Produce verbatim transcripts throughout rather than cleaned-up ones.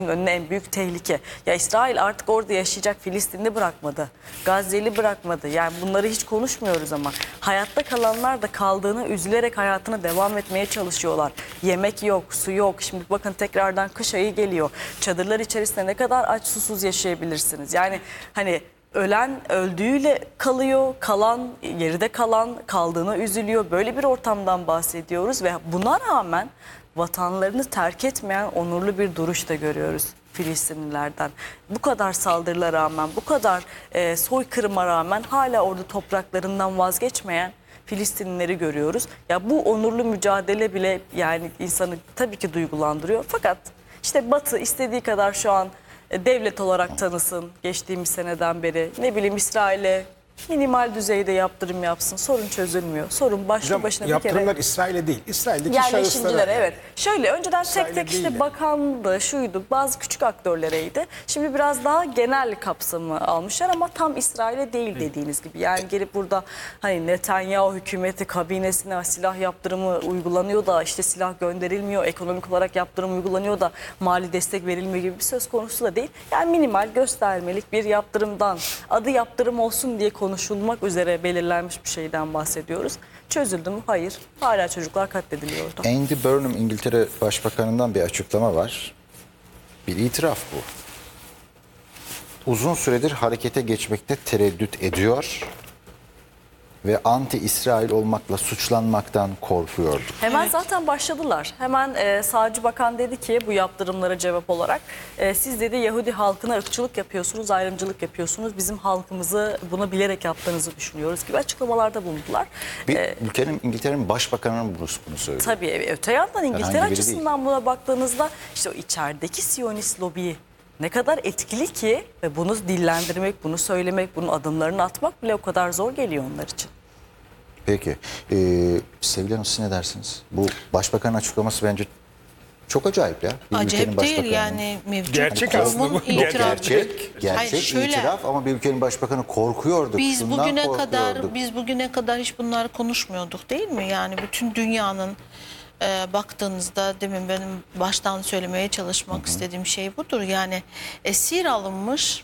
önüne en büyük tehlike. Ya İsrail artık orada yaşayacak Filistinli bırakmadı. Gazze'li bırakmadı. Yani bunları hiç konuşmuyoruz ama hayatta kalanlar da kaldığını üzülerek hayatına devam etmeye çalışıyorlar. Yemek yok, su yok. Şimdi bakın tekrardan kış ayı geliyor. Çadırlar içerisinde ne kadar aç susuz yaşayabilirsiniz? Yani hani ölen öldüğüyle kalıyor, kalan geride kalan kaldığına üzülüyor. Böyle bir ortamdan bahsediyoruz ve buna rağmen vatanlarını terk etmeyen onurlu bir duruş da görüyoruz Filistinlilerden. Bu kadar saldırılara rağmen, bu kadar e, soykırıma rağmen hala orada topraklarından vazgeçmeyen Filistinlileri görüyoruz. Ya bu onurlu mücadele bile yani insanı tabii ki duygulandırıyor. Fakat işte Batı istediği kadar şu an e, devlet olarak tanısın geçtiğimiz seneden beri. Ne bileyim İsrail'e minimal düzeyde yaptırım yapsın. Sorun çözülmüyor. Sorun başlı Hocam, başına bir yaptırımlar kere. İsrail'e değil. İsrail'deki şahıslara. Yerleşimciler evet. Şöyle önceden İsrail'e tek tek işte değil. bakandı, şuydu, bazı küçük aktörlereydi. Şimdi biraz daha genel kapsamı almışlar ama tam İsrail'e değil dediğiniz gibi. Yani gelip burada hani Netanyahu hükümeti kabinesine silah yaptırımı uygulanıyor da işte silah gönderilmiyor, ekonomik olarak yaptırım uygulanıyor da mali destek verilmiyor gibi bir söz konusu da değil. Yani minimal göstermelik bir yaptırımdan, adı yaptırım olsun diye konuşulmak üzere belirlenmiş bir şeyden bahsediyoruz. Çözüldü mü? Hayır. Hala çocuklar katlediliyor orada. Andy Burnham İngiltere Başbakanı'ndan bir açıklama var. Bir itiraf bu. Uzun süredir harekete geçmekte tereddüt ediyor ve anti-İsrail olmakla suçlanmaktan korkuyordu. Hemen zaten başladılar. Hemen e, Sağcı Bakan dedi ki bu yaptırımlara cevap olarak e, siz dedi Yahudi halkına ırkçılık yapıyorsunuz, ayrımcılık yapıyorsunuz. Bizim halkımızı bunu bilerek yaptığınızı düşünüyoruz gibi açıklamalarda bulundular. Bir E, ülkenin İngiltere'nin başbakanının bunu, bunu söylüyor. Tabii e, öte yandan İngiltere Herhangi biri açısından buna baktığınızda işte o içerideki Siyonist lobiyi ne kadar etkili ki ve bunu dillendirmek, bunu söylemek, bunun adımlarını atmak bile o kadar zor geliyor onlar için. Peki. Ee, Sevil Hanım siz ne dersiniz? Bu başbakanın açıklaması bence çok acayip ya. Bir ülkenin Acayip değil başbakanının. yani mevcut Gerçek kurumun aslında bu. itirafı. Gerçek, gerçek Hayır, şöyle, itiraf ama bir ülkenin başbakanı korkuyorduk. Biz şundan bugüne korkuyorduk. kadar biz bugüne kadar hiç bunları konuşmuyorduk değil mi? Yani bütün dünyanın e, baktığınızda demin benim baştan söylemeye çalışmak Hı -hı. istediğim şey budur. Yani esir alınmış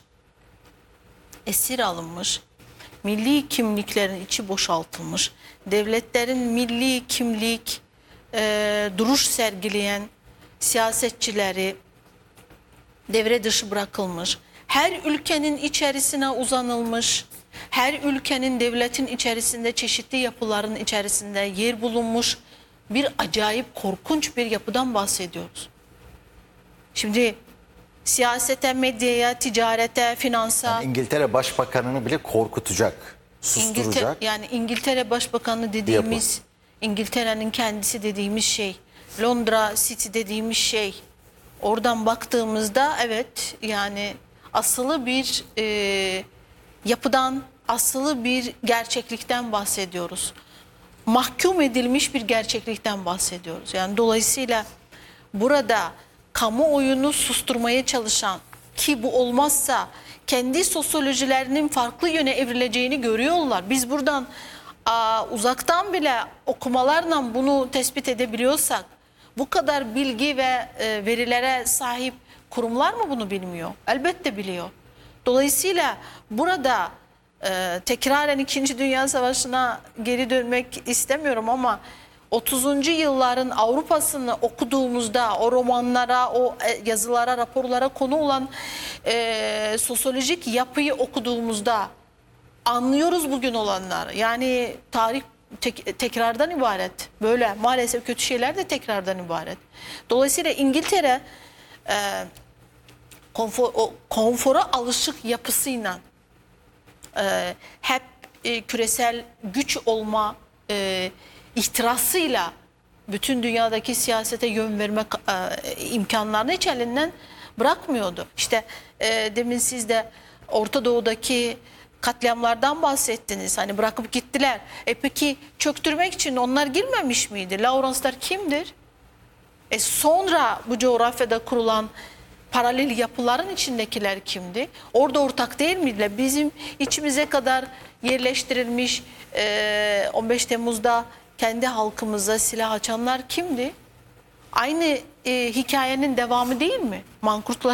esir alınmış milli kimliklerin içi boşaltılmış, devletlerin milli kimlik e, duruş sergileyen siyasetçileri devre dışı bırakılmış, her ülkenin içerisine uzanılmış, her ülkenin devletin içerisinde çeşitli yapıların içerisinde yer bulunmuş bir acayip korkunç bir yapıdan bahsediyoruz. Şimdi siyasete, medyaya, ticarete, finansa... Yani İngiltere Başbakanını bile korkutacak, susturacak. İngiltere, yani İngiltere Başbakanı dediğimiz, İngiltere'nin kendisi dediğimiz şey, Londra City dediğimiz şey, oradan baktığımızda evet yani asılı bir e, yapıdan, asılı bir gerçeklikten bahsediyoruz. Mahkum edilmiş bir gerçeklikten bahsediyoruz. Yani dolayısıyla burada kamuoyunu susturmaya çalışan, ki bu olmazsa kendi sosyolojilerinin farklı yöne evrileceğini görüyorlar. Biz buradan a, uzaktan bile okumalarla bunu tespit edebiliyorsak, bu kadar bilgi ve e, verilere sahip kurumlar mı bunu bilmiyor? Elbette biliyor. Dolayısıyla burada e, tekraren İkinci Dünya Savaşı'na geri dönmek istemiyorum ama otuzuncu yılların Avrupa'sını okuduğumuzda o romanlara, o yazılara, raporlara konu olan e, sosyolojik yapıyı okuduğumuzda anlıyoruz bugün olanları. Yani tarih tek, tekrardan ibaret. Böyle maalesef kötü şeyler de tekrardan ibaret. Dolayısıyla İngiltere e, konfor, o, konfora alışık yapısıyla e, hep e, küresel güç olma e, ihtirasıyla bütün dünyadaki siyasete yön verme e, imkanlarını hiç elinden bırakmıyordu. İşte e, demin siz de Orta Doğu'daki katliamlardan bahsettiniz. Hani bırakıp gittiler. E peki çöktürmek için onlar girmemiş miydi? Lawrence'lar kimdir? E sonra bu coğrafyada kurulan paralel yapıların içindekiler kimdi? Orada ortak değil miydiler? Bizim içimize kadar yerleştirilmiş e, on beş Temmuz'da kendi halkımıza silah açanlar kimdi? Aynı e, hikayenin devamı değil mi? Mankurtlar